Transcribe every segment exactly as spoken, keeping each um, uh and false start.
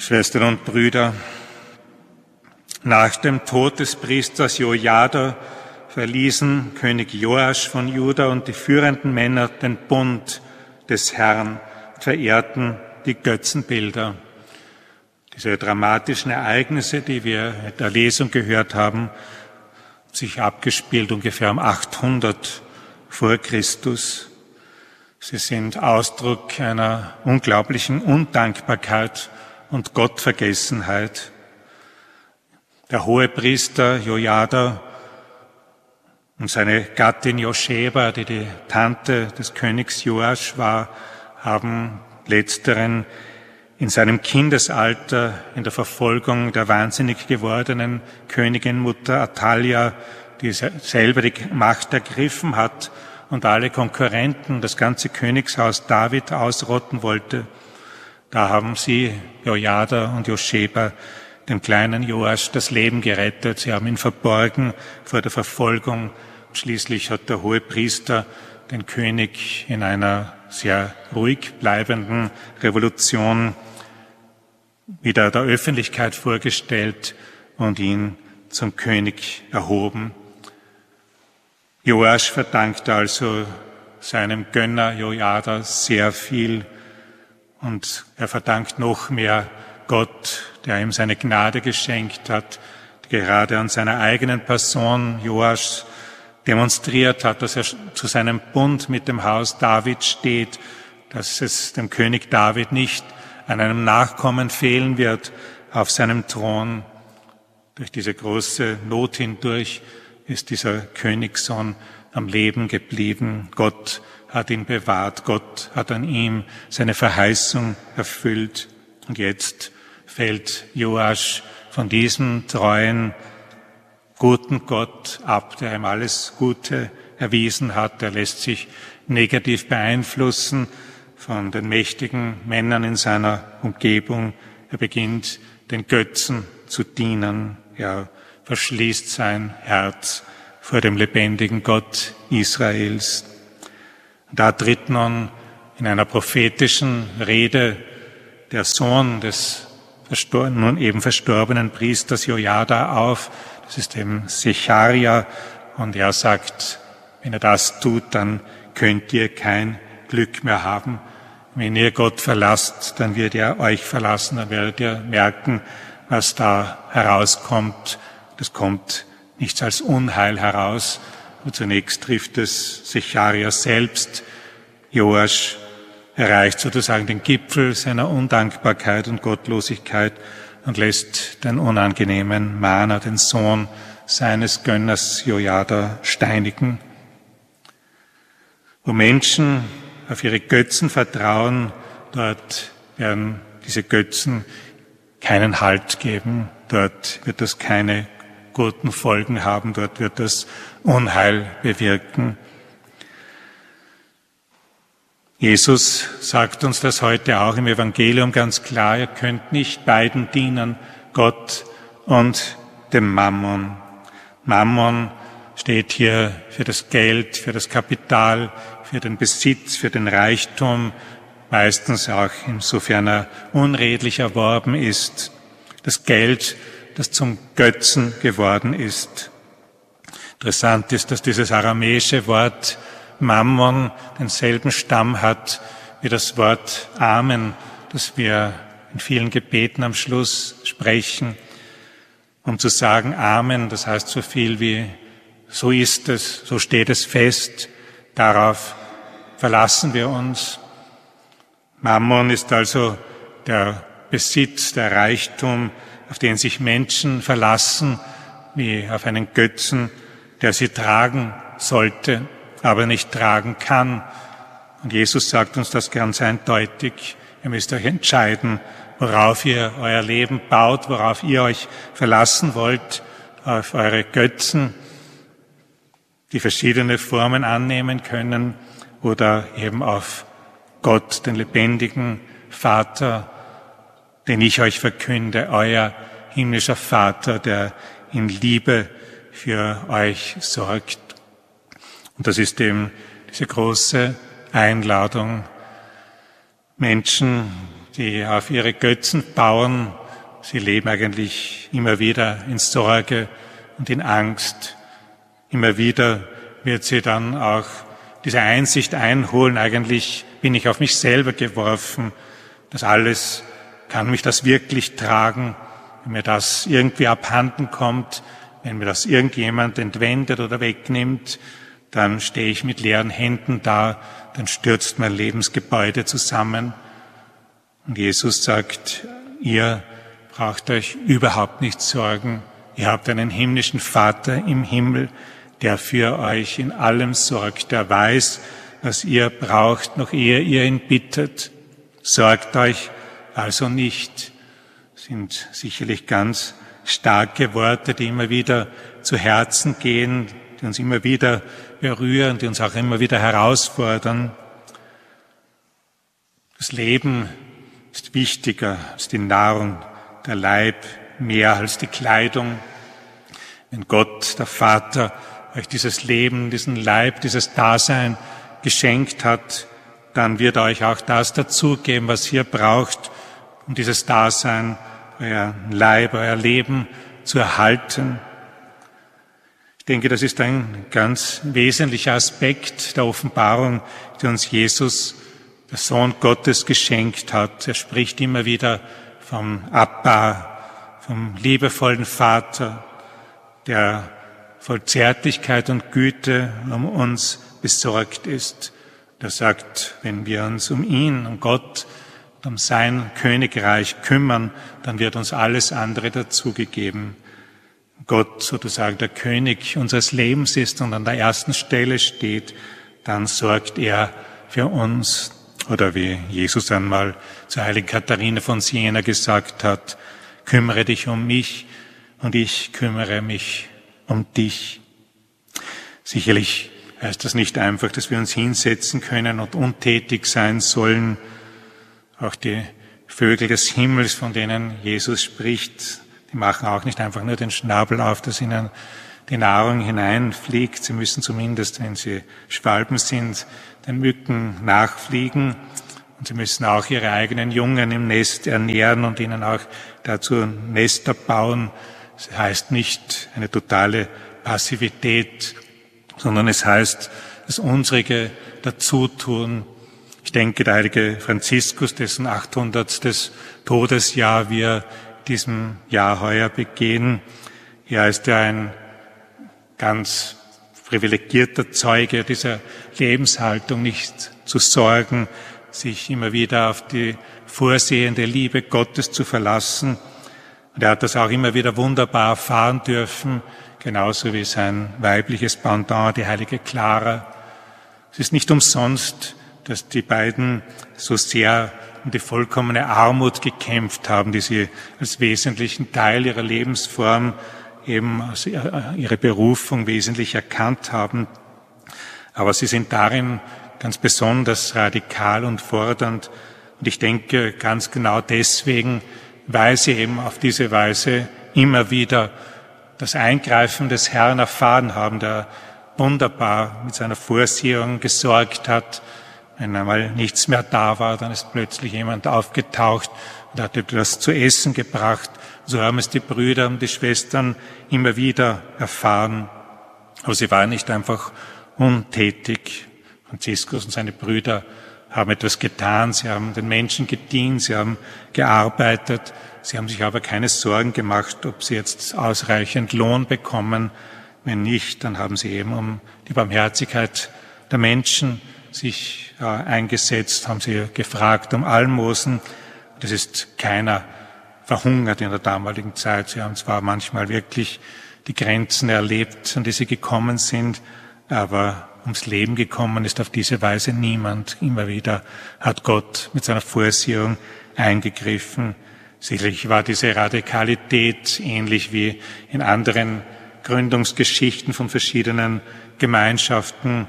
Schwestern und Brüder, nach dem Tod des Priesters Jojada verließen König Joasch von Juda und die führenden Männer den Bund des Herrn, verehrten die Götzenbilder. Diese dramatischen Ereignisse, die wir in der Lesung gehört haben, sich abgespielt ungefähr um achthundert vor Christus. Sie sind Ausdruck einer unglaublichen Undankbarkeit und Gottvergessenheit. Der Hohepriester Jojada und seine Gattin Joscheba, die die Tante des Königs Joasch war, haben letzteren in seinem Kindesalter in der Verfolgung der wahnsinnig gewordenen Königin Mutter Atalia, die selber die Macht ergriffen hat und alle Konkurrenten, das ganze Königshaus David ausrotten wollte. Da haben sie, Jojada und Joscheba, dem kleinen Joasch das Leben gerettet. Sie haben ihn verborgen vor der Verfolgung. Schließlich hat der Hohepriester den König in einer sehr ruhig bleibenden Revolution wieder der Öffentlichkeit vorgestellt und ihn zum König erhoben. Joasch verdankt also seinem Gönner Jojada sehr viel und er verdankt noch mehr Gott, der ihm seine Gnade geschenkt hat, gerade an seiner eigenen Person Joasch demonstriert hat, dass er zu seinem Bund mit dem Haus David steht, dass es dem König David nicht an einem Nachkommen fehlen wird auf seinem Thron. Durch diese große Not hindurch ist dieser Königssohn am Leben geblieben. Gott hat ihn bewahrt, Gott hat an ihm seine Verheißung erfüllt. Und jetzt fällt Joasch von diesem treuen, guten Gott ab, der ihm alles Gute erwiesen hat. Er lässt sich negativ beeinflussen von den mächtigen Männern in seiner Umgebung. Er beginnt, den Götzen zu dienen. Er verschließt sein Herz vor dem lebendigen Gott Israels. Da tritt nun in einer prophetischen Rede der Sohn des nun eben verstorbenen Priesters Jojada auf. Das ist eben Secharia. Und er sagt, wenn ihr das tut, dann könnt ihr kein Glück mehr haben. Wenn ihr Gott verlasst, dann wird er euch verlassen. Dann werdet ihr merken, was da herauskommt. Das kommt nichts als Unheil heraus. Und zunächst trifft es Secharia selbst. Joasch erreicht sozusagen den Gipfel seiner Undankbarkeit und Gottlosigkeit und lässt den unangenehmen Mahner, den Sohn seines Gönners Jojada, steinigen. Wo Menschen auf ihre Götzen vertrauen, dort werden diese Götzen keinen Halt geben. Dort wird das keine guten Folgen haben. Dort wird das Unheil bewirken. Jesus sagt uns das heute auch im Evangelium ganz klar. Ihr könnt nicht beiden dienen, Gott und dem Mammon. Mammon steht hier für das Geld, für das Kapital, für den Besitz, für den Reichtum, meistens auch insofern er unredlich erworben ist. Das Geld, das zum Götzen geworden ist. Interessant ist, dass dieses aramäische Wort Mammon denselben Stamm hat wie das Wort Amen, das wir in vielen Gebeten am Schluss sprechen. Um zu sagen Amen, das heißt so viel wie so ist es, so steht es fest, darauf verlassen wir uns. Mammon ist also der Besitz, der Reichtum, auf den sich Menschen verlassen, wie auf einen Götzen, der sie tragen sollte, aber nicht tragen kann. Und Jesus sagt uns das ganz eindeutig. Ihr müsst euch entscheiden, worauf ihr euer Leben baut, worauf ihr euch verlassen wollt, auf eure Götzen, die verschiedene Formen annehmen können, oder eben auf Gott, den lebendigen Vater, den ich euch verkünde, euer himmlischer Vater, der in Liebe für euch sorgt. Und das ist eben diese große Einladung. Menschen, die auf ihre Götzen bauen, sie leben eigentlich immer wieder in Sorge und in Angst. Immer wieder wird sie dann auch diese Einsicht einholen, eigentlich bin ich auf mich selber geworfen. Das alles, kann mich das wirklich tragen? Wenn mir das irgendwie abhanden kommt, wenn mir das irgendjemand entwendet oder wegnimmt, dann stehe ich mit leeren Händen da, dann stürzt mein Lebensgebäude zusammen. Und Jesus sagt, ihr braucht euch überhaupt nicht sorgen. Ihr habt einen himmlischen Vater im Himmel, der für euch in allem sorgt, der weiß, was ihr braucht, noch ehe ihr ihn bittet. Sorgt euch also nicht. Das sind sicherlich ganz starke Worte, die immer wieder zu Herzen gehen, die uns immer wieder berühren, die uns auch immer wieder herausfordern. Das Leben ist wichtiger als die Nahrung, der Leib mehr als die Kleidung. Wenn Gott, der Vater, euch dieses Leben, diesen Leib, dieses Dasein geschenkt hat, dann wird er euch auch das dazugeben, was ihr braucht, um dieses Dasein, euer Leib, euer Leben zu erhalten. Ich denke, das ist ein ganz wesentlicher Aspekt der Offenbarung, die uns Jesus, der Sohn Gottes, geschenkt hat. Er spricht immer wieder vom Abba, vom liebevollen Vater, der voll Zärtlichkeit und Güte um uns besorgt ist. Er sagt, wenn wir uns um ihn, um Gott, um sein Königreich kümmern, dann wird uns alles andere dazugegeben. Gott sozusagen der König unseres Lebens ist und an der ersten Stelle steht, dann sorgt er für uns. Oder wie Jesus einmal zur heiligen Katharina von Siena gesagt hat, kümmere dich um mich und ich kümmere mich um dich. Sicherlich heißt das nicht einfach, dass wir uns hinsetzen können und untätig sein sollen. Auch die Vögel des Himmels, von denen Jesus spricht, die machen auch nicht einfach nur den Schnabel auf, dass ihnen die Nahrung hineinfliegt. Sie müssen zumindest, wenn sie Schwalben sind, den Mücken nachfliegen. Und sie müssen auch ihre eigenen Jungen im Nest ernähren und ihnen auch dazu Nester bauen. Das heißt nicht eine totale Passivität, sondern es heißt, das Unsrige dazutun. Ich denke, der heilige Franziskus, dessen achthundertstes Todesjahr wir diesem Jahr heuer begehen, er ist ja ein ganz privilegierter Zeuge dieser Lebenshaltung, nicht zu sorgen, sich immer wieder auf die vorsehende Liebe Gottes zu verlassen. Und er hat das auch immer wieder wunderbar erfahren dürfen, genauso wie sein weibliches Pendant, die heilige Clara. Es ist nicht umsonst, dass die beiden so sehr um die vollkommene Armut gekämpft haben, die sie als wesentlichen Teil ihrer Lebensform, eben als ihre Berufung wesentlich erkannt haben. Aber sie sind darin ganz besonders radikal und fordernd. Und ich denke ganz genau deswegen, weil sie eben auf diese Weise immer wieder das Eingreifen des Herrn erfahren haben, der wunderbar mit seiner Vorsehung gesorgt hat. Wenn einmal nichts mehr da war, dann ist plötzlich jemand aufgetaucht und hat etwas zu essen gebracht. So haben es die Brüder und die Schwestern immer wieder erfahren. Aber sie waren nicht einfach untätig. Franziskus und seine Brüder haben etwas getan. Sie haben den Menschen gedient, sie haben gearbeitet. Sie haben sich aber keine Sorgen gemacht, ob sie jetzt ausreichend Lohn bekommen. Wenn nicht, dann haben sie eben um die Barmherzigkeit der Menschen sich äh, eingesetzt, haben sie gefragt um Almosen. Das ist keiner verhungert in der damaligen Zeit. Sie haben zwar manchmal wirklich die Grenzen erlebt, an die sie gekommen sind, aber ums Leben gekommen ist auf diese Weise niemand. Immer wieder hat Gott mit seiner Vorsehung eingegriffen. Sicherlich war diese Radikalität ähnlich wie in anderen Gründungsgeschichten von verschiedenen Gemeinschaften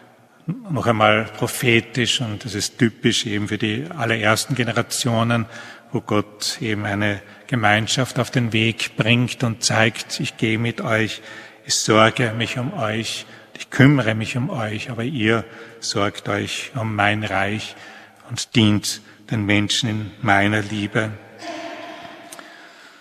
noch einmal prophetisch, und das ist typisch eben für die allerersten Generationen, wo Gott eben eine Gemeinschaft auf den Weg bringt und zeigt, ich gehe mit euch, ich sorge mich um euch, ich kümmere mich um euch, aber ihr sorgt euch um mein Reich und dient den Menschen in meiner Liebe.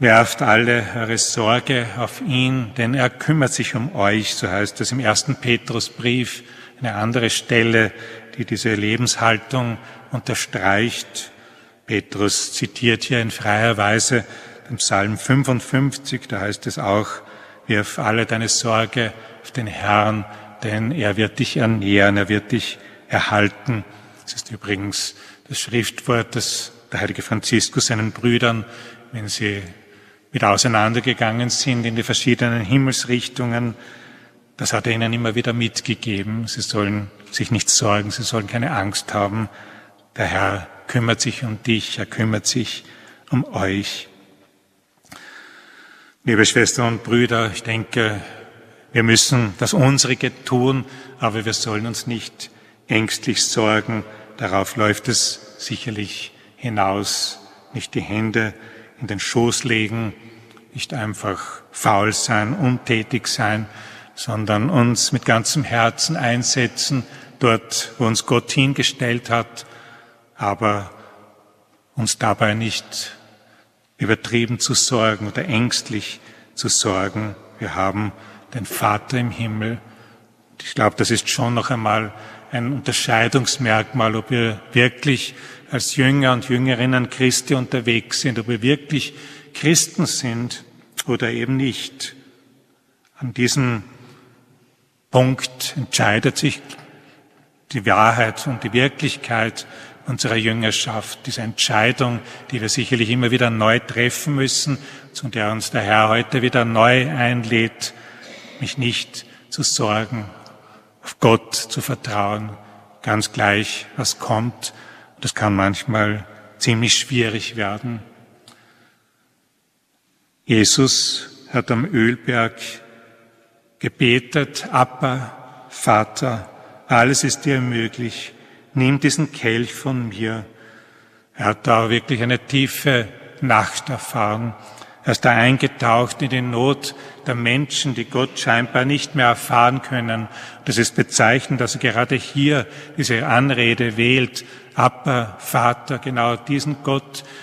Werft alle eure Sorge auf ihn, denn er kümmert sich um euch, so heißt es im ersten Petrusbrief, eine andere Stelle, die diese Lebenshaltung unterstreicht. Petrus zitiert hier in freier Weise den Psalm fünfundfünfzig, da heißt es auch, wirf alle deine Sorge auf den Herrn, denn er wird dich ernähren, er wird dich erhalten. Das ist übrigens das Schriftwort, das der heilige Franziskus seinen Brüdern, wenn sie wieder auseinandergegangen sind in die verschiedenen Himmelsrichtungen, das hat er ihnen immer wieder mitgegeben. Sie sollen sich nicht sorgen, sie sollen keine Angst haben. Der Herr kümmert sich um dich, er kümmert sich um euch. Liebe Schwestern und Brüder, ich denke, wir müssen das Unsrige tun, aber wir sollen uns nicht ängstlich sorgen. Darauf läuft es sicherlich hinaus. Nicht die Hände in den Schoß legen, nicht einfach faul sein, untätig sein, sondern uns mit ganzem Herzen einsetzen, dort, wo uns Gott hingestellt hat, aber uns dabei nicht übertrieben zu sorgen oder ängstlich zu sorgen. Wir haben den Vater im Himmel. Ich glaube, das ist schon noch einmal ein Unterscheidungsmerkmal, ob wir wirklich als Jünger und Jüngerinnen Christi unterwegs sind, ob wir wirklich Christen sind oder eben nicht. An diesem Punkt entscheidet sich die Wahrheit und die Wirklichkeit unserer Jüngerschaft, diese Entscheidung, die wir sicherlich immer wieder neu treffen müssen, zu der uns der Herr heute wieder neu einlädt, mich nicht zu sorgen, auf Gott zu vertrauen, ganz gleich, was kommt. Das kann manchmal ziemlich schwierig werden. Jesus hat am Ölberg gebetet, Abba, Vater, alles ist dir möglich, nimm diesen Kelch von mir. Er hat da wirklich eine tiefe Nacht erfahren. Er ist da eingetaucht in die Not der Menschen, die Gott scheinbar nicht mehr erfahren können. Das ist bezeichnend, dass er gerade hier diese Anrede wählt. Abba, Vater, genau diesen Gott,